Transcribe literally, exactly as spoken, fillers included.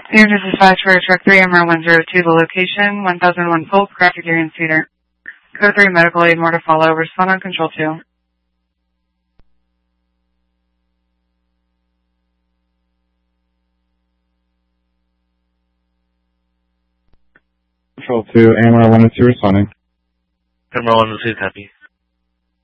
San Francisco Dispatch for Truck three, M R one zero two, the location, one thousand one Fulp, Graphic Area and Cedar. Code three, medical aid, more to follow. Respond on Control two. Control two, A M R one oh two responding. M R one oh two, copy.